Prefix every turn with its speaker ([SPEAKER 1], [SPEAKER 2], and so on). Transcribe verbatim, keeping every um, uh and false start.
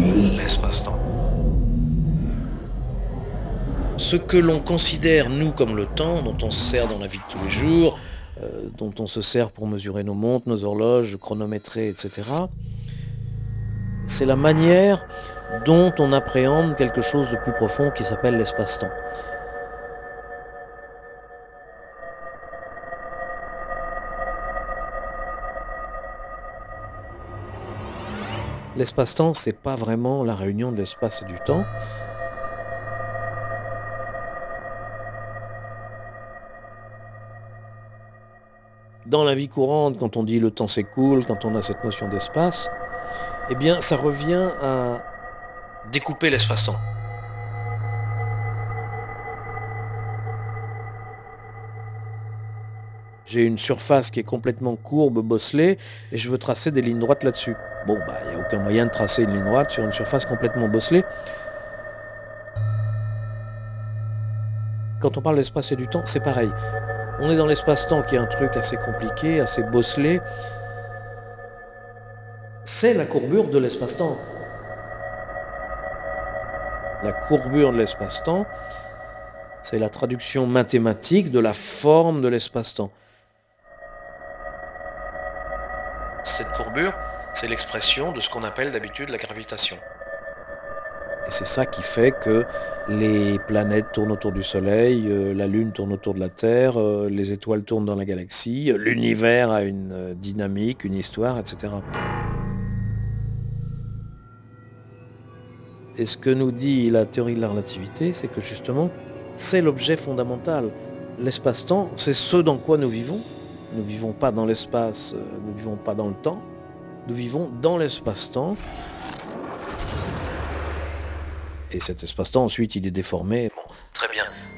[SPEAKER 1] l'espace-temps. Ce que l'on considère, nous, comme le temps, dont on se sert dans la vie de tous les jours, euh, dont on se sert pour mesurer nos montres, nos horloges, chronométrer, et cetera, c'est la manière dont on appréhende quelque chose de plus profond qui s'appelle l'espace-temps. L'espace-temps, c'est pas vraiment la réunion de l'espace et du temps. Dans la vie courante, quand on dit le temps s'écoule, quand on a cette notion d'espace, eh bien, ça revient à découper l'espace-temps. J'ai une surface qui est complètement courbe, bosselée, et je veux tracer des lignes droites là-dessus. Bon, bah, il n'y a aucun moyen de tracer une ligne droite sur une surface complètement bosselée. Quand on parle d'espace et du temps, c'est pareil. On est dans l'espace-temps qui est un truc assez compliqué, assez bosselé. C'est la courbure de l'espace-temps. La courbure de l'espace-temps, c'est la traduction mathématique de la forme de l'espace-temps. Cette courbure, c'est l'expression de ce qu'on appelle d'habitude la gravitation. Et c'est ça qui fait que les planètes tournent autour du Soleil, euh, la Lune tourne autour de la Terre, euh, les étoiles tournent dans la galaxie, l'univers a une euh, dynamique, une histoire, et cetera. Et ce que nous dit la théorie de la relativité, c'est que justement, c'est l'objet fondamental. L'espace-temps, c'est ce dans quoi nous vivons. Nous ne vivons pas dans l'espace, nous ne vivons pas dans le temps, nous vivons dans l'espace-temps. Et cet espace-temps, ensuite, il est déformé. Bon, très bien.